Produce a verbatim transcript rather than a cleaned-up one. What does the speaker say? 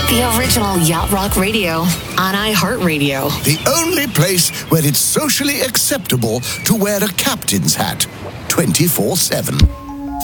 The original Yacht Rock Radio on iHeartRadio. The only place where it's socially acceptable to wear a captain's hat twenty-four seven.